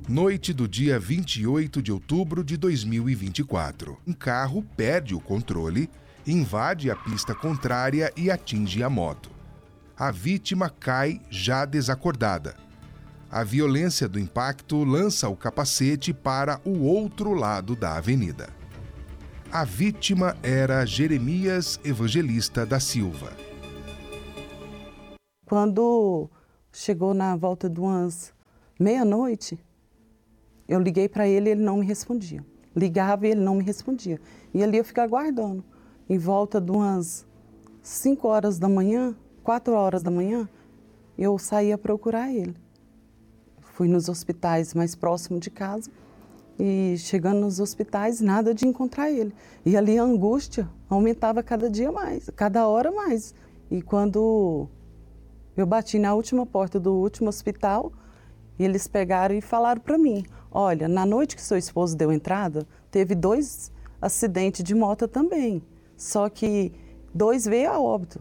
Noite do dia 28 de outubro de 2024. Um carro perde o controle, invade a pista contrária e atinge a moto. A vítima cai já desacordada. A violência do impacto lança o capacete para o outro lado da avenida. A vítima era Jeremias Evangelista da Silva. Quando chegou na volta de umas meia-noite, eu liguei para ele e ele não me respondia. Ligava e ele não me respondia. E ali eu ficava aguardando. Em volta de umas 5 horas da manhã, 4 horas da manhã, eu saía procurar ele. Fui nos hospitais mais próximos de casa e chegando nos hospitais, nada de encontrar ele. E ali a angústia aumentava cada dia mais, cada hora mais. E quando eu bati na última porta do último hospital, eles pegaram e falaram para mim, olha, na noite que seu esposo deu entrada, teve 2 acidentes de moto também, só que 2 veio a óbito.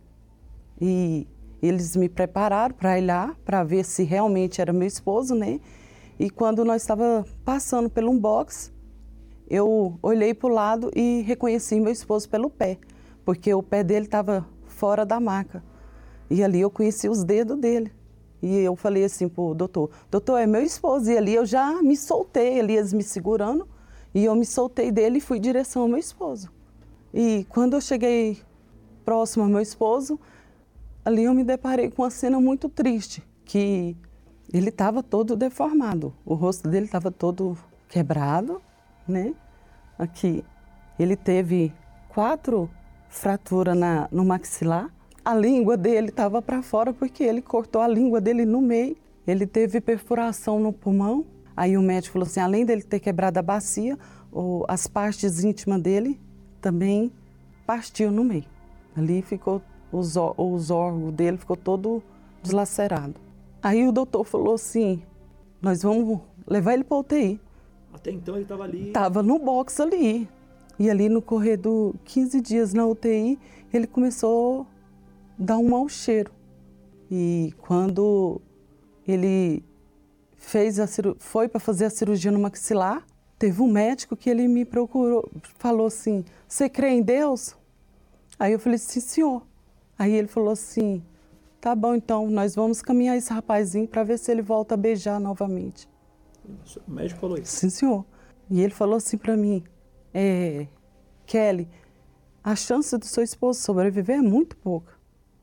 E eles me prepararam para ir lá, para ver se realmente era meu esposo, né? E quando nós estávamos passando por um box, eu olhei para o lado e reconheci meu esposo pelo pé, porque o pé dele estava fora da maca. E ali eu conheci os dedos dele. E eu falei assim pro doutor, é meu esposo. E ali eu já me soltei, ali eles me segurando, e eu me soltei dele e fui em direção ao meu esposo. E quando eu cheguei próximo ao meu esposo, ali eu me deparei com uma cena muito triste, que ele estava todo deformado, o rosto dele estava todo quebrado, né? Aqui, ele teve 4 fraturas no maxilar. A língua dele estava para fora porque ele cortou a língua dele no meio. Ele teve perfuração no pulmão. Aí o médico falou assim, além dele ter quebrado a bacia, as partes íntimas dele também partiu no meio. Ali ficou, os órgãos dele ficou todo deslacerado. Aí o doutor falou assim, nós vamos levar ele para a UTI. Até então ele estava ali? Estava no box ali. E ali no correr de 15 dias na UTI, ele começou dá um mau cheiro. E quando ele foi para fazer a cirurgia no maxilar, teve um médico que ele me procurou, falou assim, você crê em Deus? Aí eu falei, sim, senhor. Aí ele falou assim, tá bom, então, nós vamos caminhar esse rapazinho para ver se ele volta a beijar novamente. O médico falou isso? Sim, senhor. E ele falou assim para mim, Kelly, a chance do seu esposo sobreviver é muito pouca.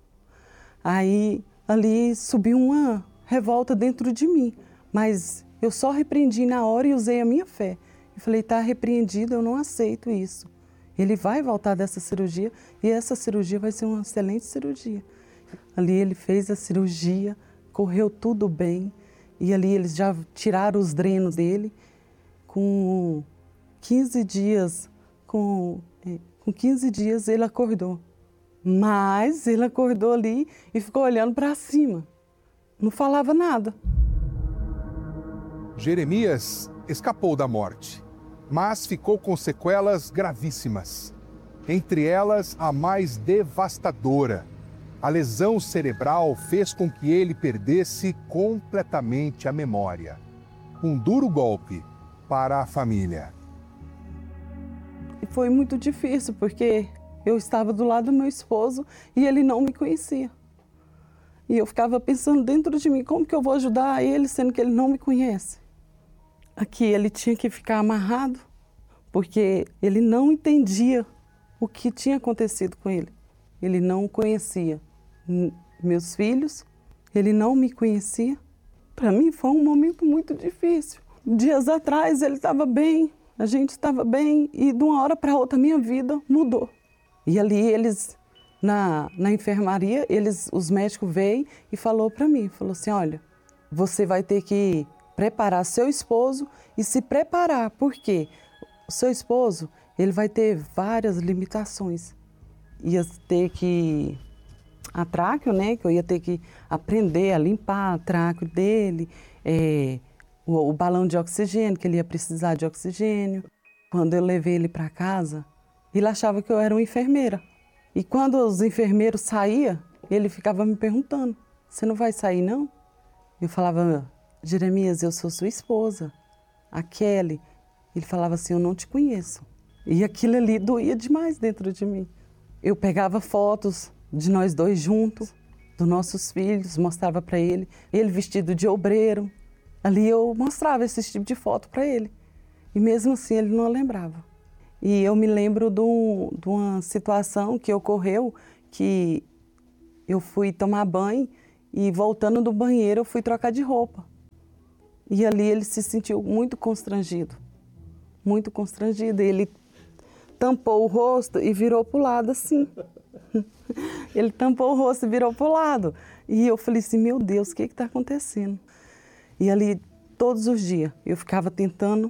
Aí, ali subiu uma revolta dentro de mim, mas eu só repreendi na hora e usei a minha fé. Eu falei, tá repreendido, eu não aceito isso. Ele vai voltar dessa cirurgia e essa cirurgia vai ser uma excelente cirurgia. Ali ele fez a cirurgia, correu tudo bem e ali eles já tiraram os drenos dele. Com 15 dias, com 15 dias ele acordou. Mas ele acordou ali e ficou olhando para cima. Não falava nada. Jeremias escapou da morte, mas ficou com sequelas gravíssimas. Entre elas, a mais devastadora. A lesão cerebral fez com que ele perdesse completamente a memória. Um duro golpe para a família. E foi muito difícil, porque eu estava do lado do meu esposo e ele não me conhecia. E eu ficava pensando dentro de mim, como que eu vou ajudar ele, sendo que ele não me conhece? Aqui ele tinha que ficar amarrado, porque ele não entendia o que tinha acontecido com ele. Ele não conhecia meus filhos, ele não me conhecia. Para mim foi um momento muito difícil. Dias atrás ele estava bem, a gente estava bem, e de uma hora para outra minha vida mudou. E ali eles, na enfermaria, os médicos veio e falou para mim, falou assim, olha, você vai ter que preparar seu esposo e se preparar, porque o seu esposo, ele vai ter várias limitações. Ia ter que, a tráqueo, né, que eu ia ter que aprender a limpar a tráqueo dele, o balão de oxigênio, que ele ia precisar de oxigênio. Quando eu levei ele para casa, ele achava que eu era uma enfermeira. E quando os enfermeiros saíam, ele ficava me perguntando, você não vai sair não? Eu falava, Jeremias, eu sou sua esposa, a Kelly. Ele falava assim, eu não te conheço. E aquilo ali doía demais dentro de mim. Eu pegava fotos de nós dois juntos, dos nossos filhos, mostrava para ele vestido de obreiro. Ali eu mostrava esse tipo de foto para ele. E mesmo assim ele não lembrava. E eu me lembro de uma situação que ocorreu, que eu fui tomar banho e voltando do banheiro eu fui trocar de roupa. E ali ele se sentiu muito constrangido. Muito constrangido. Ele tampou o rosto e virou para o lado assim. Ele tampou o rosto e virou para o lado. E eu falei assim, meu Deus, o que está acontecendo? E ali, todos os dias, eu ficava tentando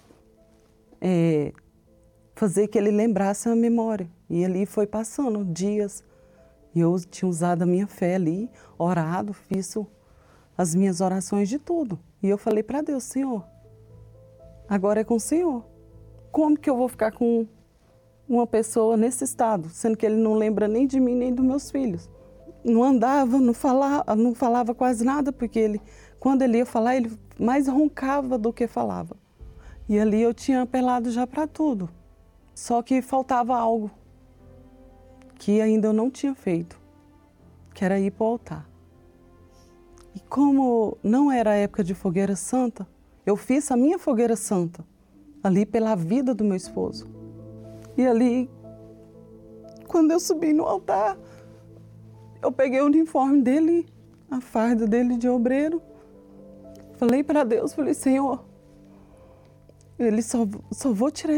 fazer que ele lembrasse a memória. E ali foi passando dias. E eu tinha usado a minha fé ali, orado, fiz as minhas orações de tudo. E eu falei para Deus, Senhor, agora é com o Senhor. Como que eu vou ficar com uma pessoa nesse estado, sendo que ele não lembra nem de mim, nem dos meus filhos? Não andava, não falava quase nada, porque ele, quando ele ia falar, ele mais roncava do que falava. E ali eu tinha apelado já para tudo. Só que faltava algo que ainda eu não tinha feito, que era ir para o altar. E como não era a época de fogueira santa, eu fiz a minha fogueira santa, ali pela vida do meu esposo. E ali, quando eu subi no altar, eu peguei o uniforme dele, a farda dele de obreiro, falei para Deus, falei, Senhor, ele só vou tirar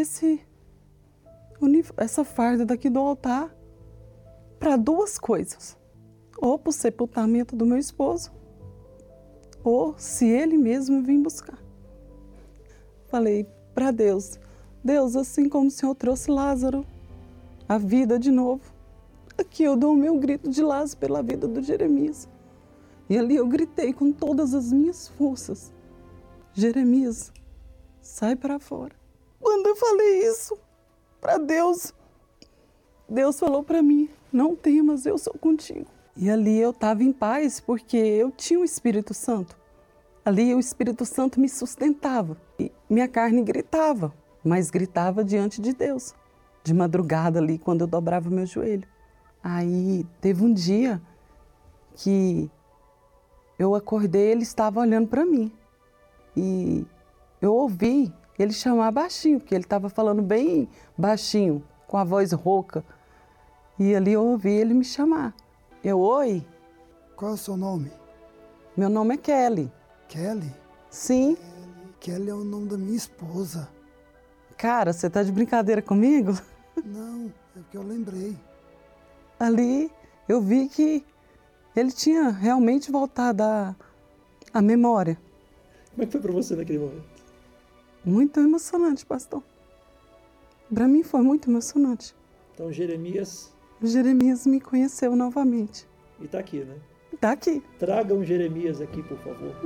essa farda daqui do altar para duas coisas, ou para o sepultamento do meu esposo, ou se ele mesmo vir buscar. Falei para Deus, Deus, assim como o Senhor trouxe Lázaro à vida de novo, aqui eu dou o meu grito de Lázaro pela vida do Jeremias. E ali eu gritei com todas as minhas forças, Jeremias, sai para fora. Quando eu falei isso para Deus, Deus falou para mim, não temas, eu sou contigo. E ali eu estava em paz, porque eu tinha o Espírito Santo. Ali o Espírito Santo me sustentava. E minha carne gritava, mas gritava diante de Deus. De madrugada ali, quando eu dobrava meu joelho. Aí teve um dia que eu acordei, ele estava olhando para mim. E eu ouvi ele chamar baixinho, porque ele estava falando bem baixinho, com a voz rouca. E ali eu ouvi ele me chamar. Eu, oi. Qual é o seu nome? Meu nome é Kelly. Kelly? Sim. Kelly é o nome da minha esposa. Cara, você tá de brincadeira comigo? Não, é porque eu lembrei. Ali eu vi que ele tinha realmente voltado à memória. Como é que foi para você naquele momento? Muito emocionante, pastor. Para mim foi muito emocionante. Então Jeremias Me conheceu novamente. E tá aqui, né? Tá aqui. Traga um Jeremias aqui, por favor.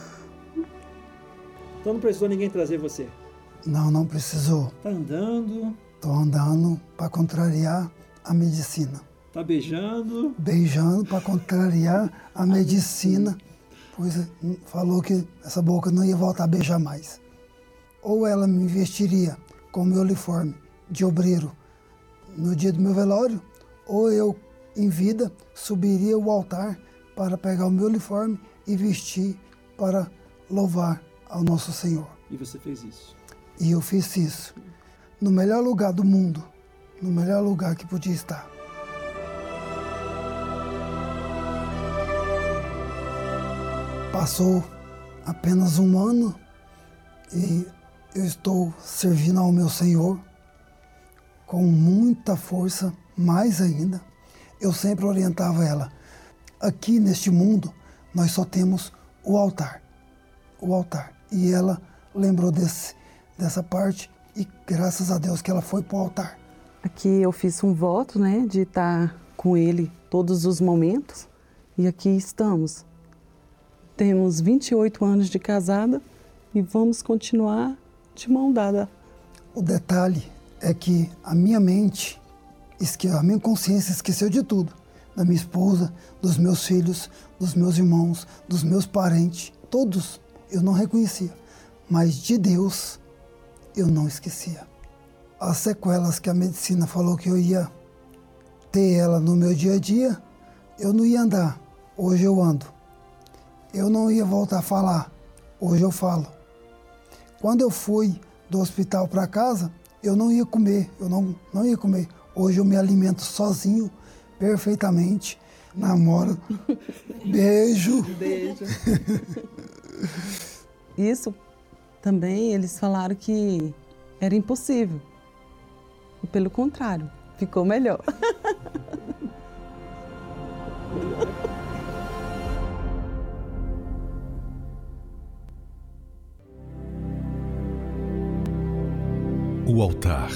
Então não precisou ninguém trazer você? Não precisou. Tá andando. Tô andando para contrariar a medicina. Tá beijando. Beijando para contrariar a medicina, pois falou que essa boca não ia voltar a beijar mais. Ou ela me vestiria com meu uniforme de obreiro no dia do meu velório, ou eu, em vida, subiria o altar para pegar o meu uniforme e vestir para louvar ao nosso Senhor. E você fez isso? E eu fiz isso no melhor lugar do mundo, no melhor lugar que podia estar. Passou apenas um ano e eu estou servindo ao meu Senhor com muita força, mais ainda. Eu sempre orientava ela, aqui neste mundo nós só temos o altar. E ela lembrou dessa parte e graças a Deus que ela foi para o altar. Aqui eu fiz um voto, né, de estar com ele todos os momentos e aqui estamos. Temos 28 anos de casada e vamos continuar de mão dada. O detalhe é que a minha mente, a minha consciência esqueceu de tudo. Da minha esposa, dos meus filhos, dos meus irmãos, dos meus parentes, todos eu não reconhecia, mas de Deus eu não esquecia. As sequelas que a medicina falou que eu ia ter ela no meu dia a dia, eu não ia andar, hoje eu ando. Eu não ia voltar a falar, hoje eu falo. Quando eu fui do hospital para casa, eu não ia comer, não ia comer. Hoje eu me alimento sozinho, perfeitamente, namoro, beijo. Beijo. Isso também eles falaram que era impossível. E pelo contrário, ficou melhor. O altar.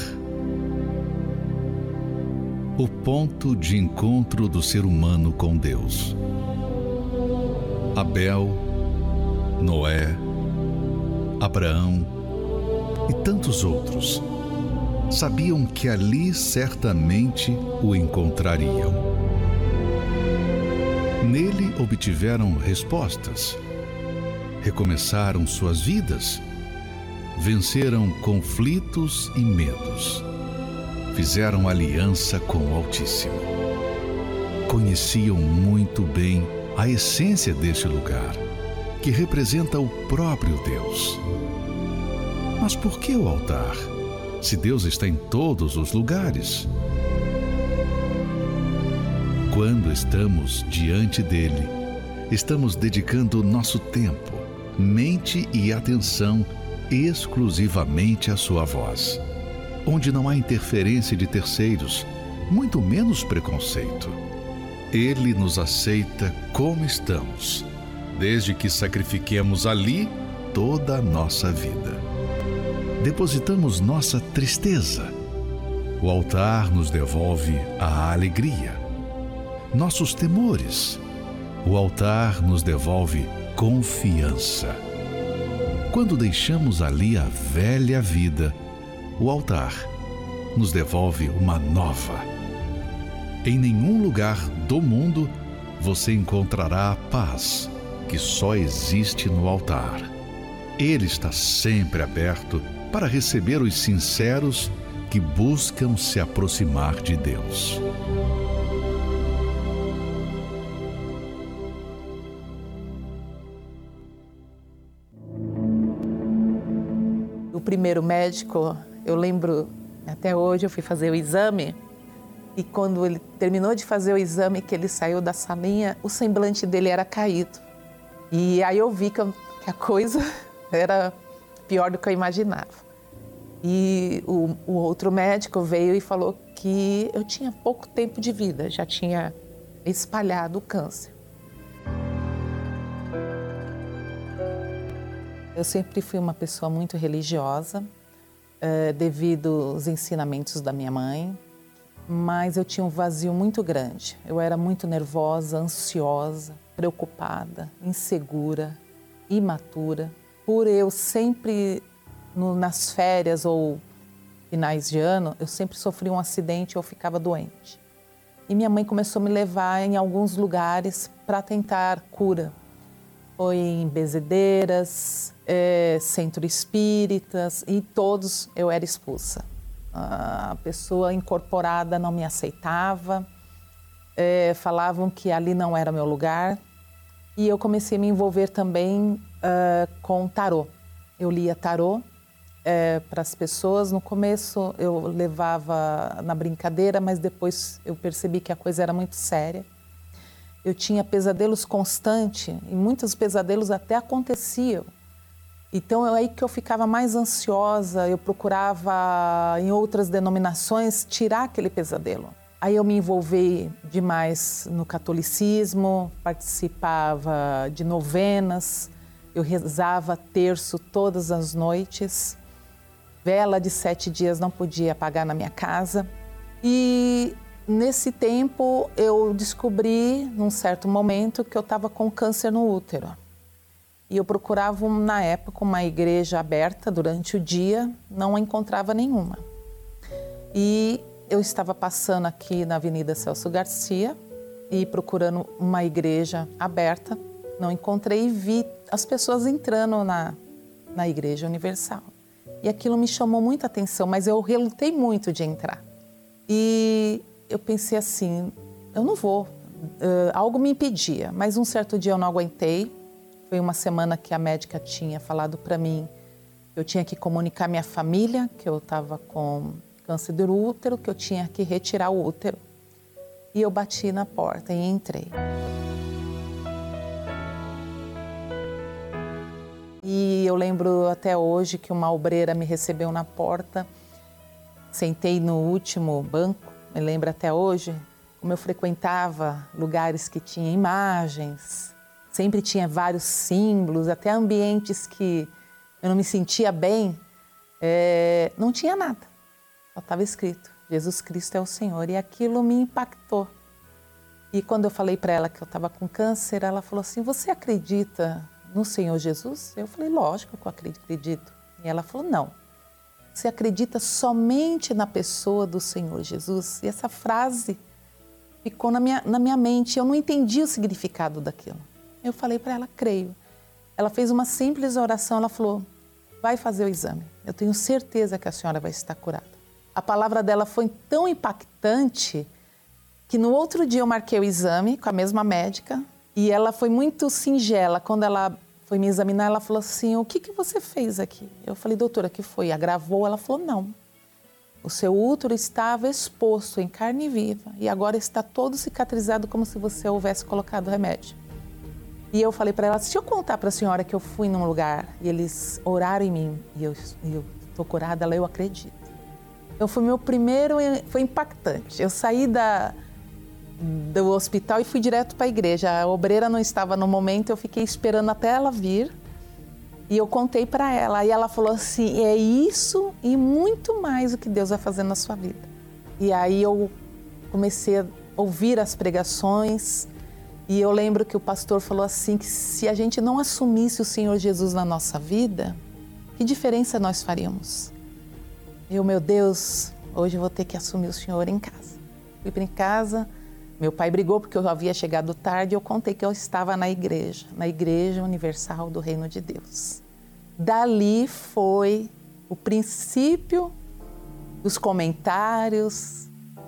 O ponto de encontro do ser humano com Deus. Abel, Noé, Abraão e tantos outros sabiam que ali certamente o encontrariam. Nele obtiveram respostas, recomeçaram suas vidas, venceram conflitos e medos, fizeram aliança com o Altíssimo. Conheciam muito bem a essência deste lugar, que representa o próprio Deus. Mas por que o altar, se Deus está em todos os lugares? Quando estamos diante dele, estamos dedicando nosso tempo, mente e atenção exclusivamente à sua voz, onde não há interferência de terceiros, muito menos preconceito. Ele nos aceita como estamos, desde que sacrifiquemos ali toda a nossa vida. Depositamos nossa tristeza. O altar nos devolve a alegria. Nossos temores. O altar nos devolve confiança. Quando deixamos ali a velha vida, o altar nos devolve uma nova. Em nenhum lugar do mundo você encontrará a paz que só existe no altar. Ele está sempre aberto para receber os sinceros que buscam se aproximar de Deus. O primeiro médico, eu lembro, até hoje eu fui fazer o exame, e quando ele terminou de fazer o exame, que ele saiu da salinha, o semblante dele era caído. E aí eu vi que a coisa era pior do que eu imaginava. E o outro médico veio e falou que eu tinha pouco tempo de vida, já tinha espalhado o câncer. Eu sempre fui uma pessoa muito religiosa, devido aos ensinamentos da minha mãe, mas eu tinha um vazio muito grande. Eu era muito nervosa, ansiosa, preocupada, insegura, imatura. Por eu sempre, nas férias ou finais de ano, eu sempre sofria um acidente ou ficava doente. E minha mãe começou a me levar em alguns lugares para tentar cura. Foi em benzedeiras, centro espíritas, e todos eu era expulsa. A pessoa incorporada não me aceitava, falavam que ali não era meu lugar. E eu comecei a me envolver também com tarô. Eu lia tarô para as pessoas. No começo eu levava na brincadeira, mas depois eu percebi que a coisa era muito séria. Eu tinha pesadelos constantes e muitos pesadelos até aconteciam. Então é aí que eu ficava mais ansiosa, eu procurava em outras denominações tirar aquele pesadelo. Aí eu me envolvi demais no catolicismo, participava de novenas, eu rezava terço todas as noites, vela de 7 dias não podia apagar na minha casa. E nesse tempo eu descobri, num certo momento, que eu estava com câncer no útero. E eu procurava, na época, uma igreja aberta durante o dia, não encontrava nenhuma. E eu estava passando aqui na Avenida Celso Garcia e procurando uma igreja aberta, não encontrei, e vi as pessoas entrando na Igreja Universal. E aquilo me chamou muita atenção, mas eu relutei muito de entrar. E eu pensei assim, eu não vou, algo me impedia. Mas um certo dia eu não aguentei, foi uma semana que a médica tinha falado para mim que eu tinha que comunicar à minha família que eu estava com câncer do útero, que eu tinha que retirar o útero. E eu bati na porta e entrei. E eu lembro até hoje que uma obreira me recebeu na porta, sentei no último banco, me lembro até hoje, como eu frequentava lugares que tinham imagens, sempre tinha vários símbolos, até ambientes que eu não me sentia bem, não tinha nada, só estava escrito, Jesus Cristo é o Senhor, e aquilo me impactou. E quando eu falei para ela que eu estava com câncer, ela falou assim, você acredita no Senhor Jesus? Eu falei, lógico que eu acredito. E ela falou, não, você acredita somente na pessoa do Senhor Jesus? E essa frase ficou na minha mente, eu não entendi o significado daquilo. Eu falei para ela, creio. Ela fez uma simples oração, ela falou, vai fazer o exame, eu tenho certeza que a senhora vai estar curada. A palavra dela foi tão impactante que no outro dia eu marquei o exame com a mesma médica e ela foi muito singela. Quando ela foi me examinar, ela falou assim, o que você fez aqui? Eu falei, doutora, o que foi? Agravou? Ela falou, não. O seu útero estava exposto em carne viva e agora está todo cicatrizado como se você houvesse colocado remédio. E eu falei para ela, se eu contar para a senhora que eu fui num lugar e eles oraram em mim e eu estou curada, eu acredito. Então foi meu primeiro, foi impactante. Eu saí do hospital e fui direto para a igreja. A obreira não estava no momento, eu fiquei esperando até ela vir e eu contei para ela. E ela falou assim, é isso e muito mais o que Deus vai fazer na sua vida. E aí eu comecei a ouvir as pregações e eu lembro que o pastor falou assim, que se a gente não assumisse o Senhor Jesus na nossa vida, que diferença nós faríamos? Eu, meu Deus, hoje eu vou ter que assumir o Senhor em casa. Fui para casa. Meu pai brigou porque eu havia chegado tarde e eu contei que eu estava na Igreja Universal do Reino de Deus. Dali foi o princípio dos comentários.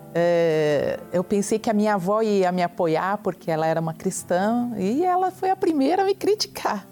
Eu pensei que a minha avó ia me apoiar porque ela era uma cristã e ela foi a primeira a me criticar.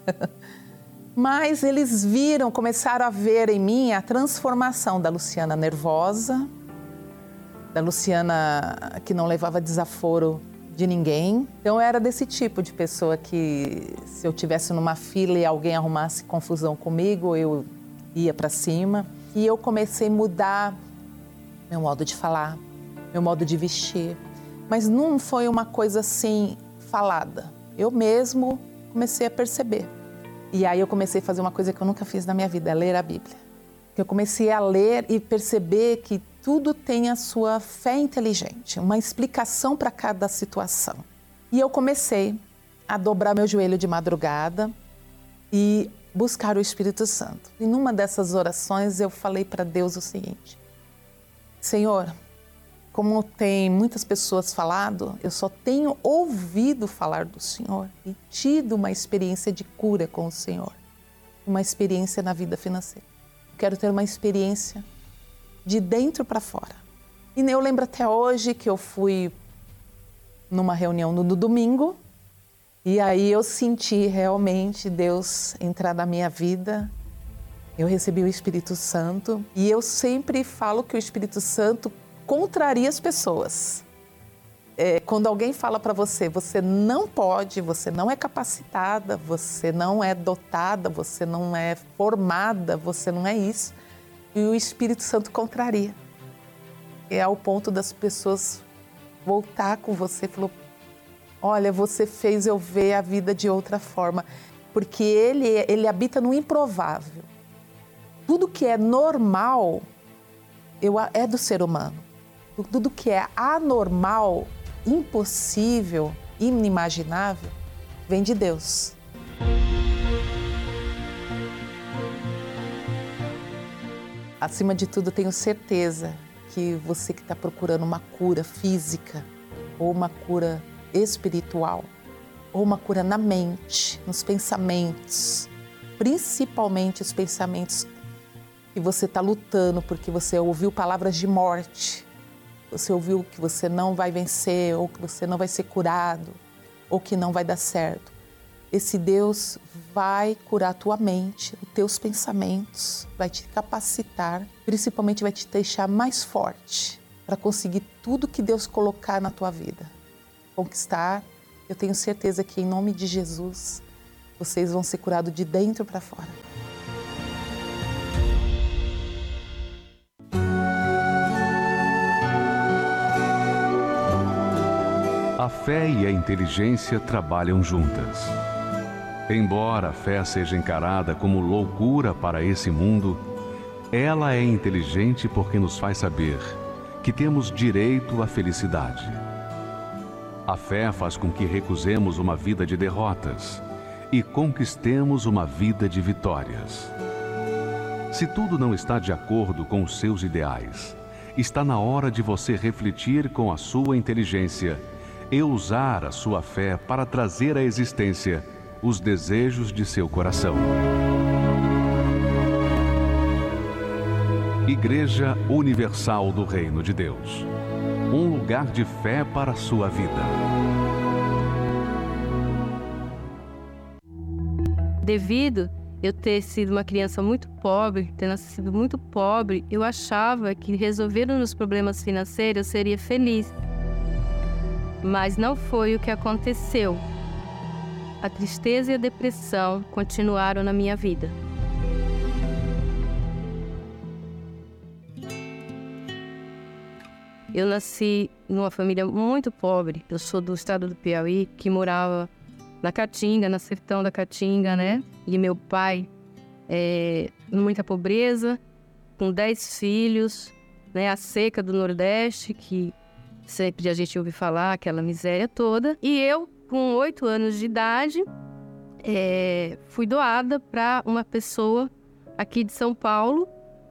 Mas eles começaram a ver em mim a transformação da Luciana nervosa, da Luciana que não levava desaforo de ninguém. Então eu era desse tipo de pessoa que se eu estivesse numa fila e alguém arrumasse confusão comigo, eu ia para cima. E eu comecei a mudar meu modo de falar, meu modo de vestir. Mas não foi uma coisa assim falada. Eu mesmo comecei a perceber. E aí eu comecei a fazer uma coisa que eu nunca fiz na minha vida, ler a Bíblia. Eu comecei a ler e perceber que tudo tem a sua fé inteligente, uma explicação para cada situação. E eu comecei a dobrar meu joelho de madrugada e buscar o Espírito Santo. E numa dessas orações eu falei para Deus o seguinte, Senhor, como tem muitas pessoas falado, eu só tenho ouvido falar do Senhor e tido uma experiência de cura com o Senhor, uma experiência na vida financeira. Quero ter uma experiência de dentro para fora. E eu lembro até hoje que eu fui numa reunião no domingo e aí eu senti realmente Deus entrar na minha vida. Eu recebi o Espírito Santo e eu sempre falo que o Espírito Santo contraria as pessoas. Quando alguém fala para você, você não pode, você não é capacitada, você não é dotada, você não é formada, você não é isso. E o Espírito Santo contraria. É ao ponto das pessoas voltar com você e falar, olha, você fez eu ver a vida de outra forma. Porque ele habita no improvável. Tudo que é normal é do ser humano. Tudo que é anormal, impossível, inimaginável, vem de Deus. Acima de tudo, tenho certeza que você que está procurando uma cura física ou uma cura espiritual, ou uma cura na mente, nos pensamentos, principalmente os pensamentos que você está lutando porque você ouviu palavras de morte, você ouviu que você não vai vencer, ou que você não vai ser curado, ou que não vai dar certo. Esse Deus vai curar a tua mente, os teus pensamentos, vai te capacitar, principalmente vai te deixar mais forte para conseguir tudo que Deus colocar na tua vida. Conquistar, eu tenho certeza que em nome de Jesus, vocês vão ser curados de dentro para fora. A fé e a inteligência trabalham juntas. Embora a fé seja encarada como loucura para esse mundo, ela é inteligente porque nos faz saber que temos direito à felicidade. A fé faz com que recusemos uma vida de derrotas e conquistemos uma vida de vitórias. Se tudo não está de acordo com os seus ideais, está na hora de você refletir com a sua inteligência e usar a sua fé para trazer à existência os desejos de seu coração. Igreja Universal do Reino de Deus. Um lugar de fé para a sua vida. Devido eu ter sido uma criança muito pobre, ter nascido muito pobre, eu achava que resolvendo os problemas financeiros eu seria feliz. Mas não foi o que aconteceu. A tristeza e a depressão continuaram na minha vida. Eu nasci numa família muito pobre. Eu sou do estado do Piauí, que morava na Caatinga, na sertão da Caatinga, né? E meu pai, muita pobreza, com 10 filhos, né? A seca do Nordeste, que sempre a gente ouve falar, aquela miséria toda. E eu, com 8 anos de idade, fui doada para uma pessoa aqui de São Paulo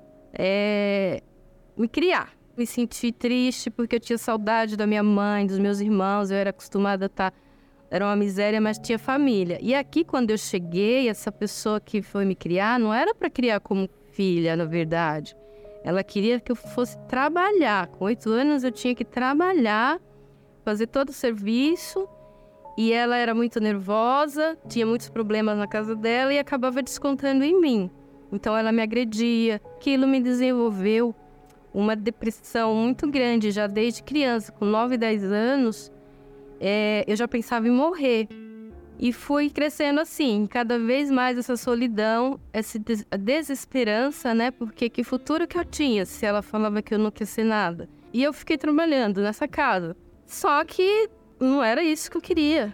me criar. Me senti triste porque eu tinha saudade da minha mãe, dos meus irmãos. Eu era acostumada a estar... Era uma miséria, mas tinha família. E aqui, quando eu cheguei, essa pessoa que foi me criar, não era para criar como filha, na verdade. Ela queria que eu fosse trabalhar. Com 8 anos, eu tinha que trabalhar, fazer todo o serviço. E ela era muito nervosa, tinha muitos problemas na casa dela e acabava descontando em mim. Então, ela me agredia. Aquilo me desenvolveu uma depressão muito grande, já desde criança, com 9, 10 anos, eu já pensava em morrer. E fui crescendo assim, cada vez mais essa solidão, essa desesperança, né? Porque que futuro que eu tinha se ela falava que eu não queria ser nada? E eu fiquei trabalhando nessa casa. Só que não era isso que eu queria.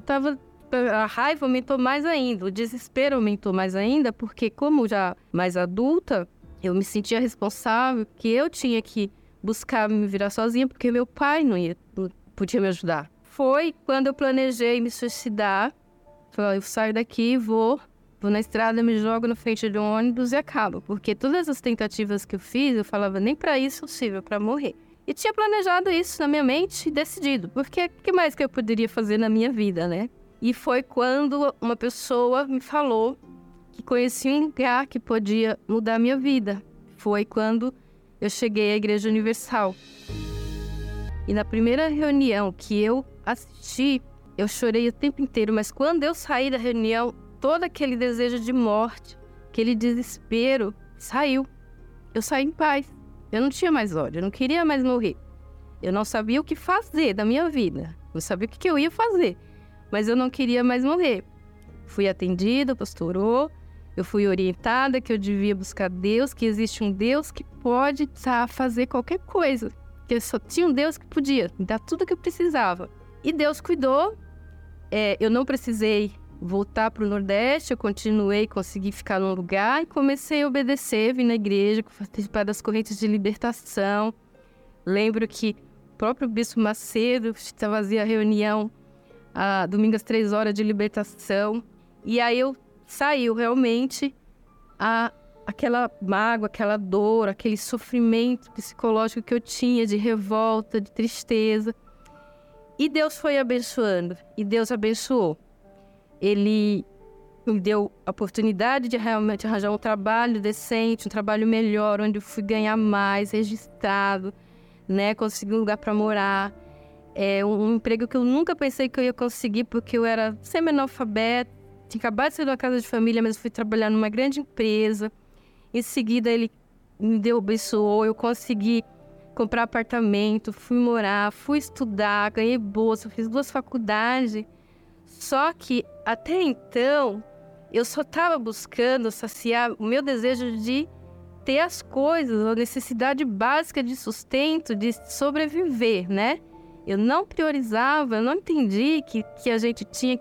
A raiva aumentou mais ainda, o desespero aumentou mais ainda, porque como já mais adulta, eu me sentia responsável, que eu tinha que buscar me virar sozinha, porque meu pai não podia me ajudar. Foi quando eu planejei me suicidar. Falei, eu saio daqui, vou na estrada, me jogo na frente de um ônibus e acabo. Porque todas as tentativas que eu fiz, eu falava, nem para isso possível, para morrer. E tinha planejado isso na minha mente e decidido. Porque o que mais que eu poderia fazer na minha vida, né? E foi quando uma pessoa me falou que conhecia um lugar que podia mudar a minha vida. Foi quando eu cheguei à Igreja Universal. E na primeira reunião que eu assisti, eu chorei o tempo inteiro, mas quando eu saí da reunião, todo aquele desejo de morte, aquele desespero, saiu. Eu saí em paz. Eu não tinha mais ódio, eu não queria mais morrer. Eu não sabia o que fazer da minha vida. Eu sabia o que eu ia fazer, mas eu não queria mais morrer. Fui atendida, o pastor orou. Eu fui orientada que eu devia buscar Deus, que existe um Deus que pode fazer qualquer coisa. Que só tinha um Deus que podia me dar tudo o que eu precisava. E Deus cuidou. Eu não precisei voltar para o Nordeste, eu continuei, consegui ficar num lugar e comecei a obedecer, vim na igreja, participar das correntes de libertação. Lembro que o próprio Bispo Macedo fazia reunião domingo às 3 horas de libertação. E aí saiu realmente aquela mágoa, aquela dor, aquele sofrimento psicológico que eu tinha de revolta, de tristeza. E Deus foi abençoando, e Deus abençoou. Ele me deu a oportunidade de realmente arranjar um trabalho decente, um trabalho melhor, onde eu fui ganhar mais, registrado, né? Consegui um lugar para morar. Um emprego que eu nunca pensei que eu ia conseguir, porque eu era semi-analfabeta, tinha acabado de sair de uma casa de família, mas fui trabalhar numa grande empresa. Em seguida, ele me abençoou, eu consegui comprar apartamento, fui morar, fui estudar, ganhei bolsa, fiz 2 faculdades. Só que, até então, eu só estava buscando saciar o meu desejo de ter as coisas, a necessidade básica de sustento, de sobreviver, né? Eu não priorizava, eu não entendi que a gente tinha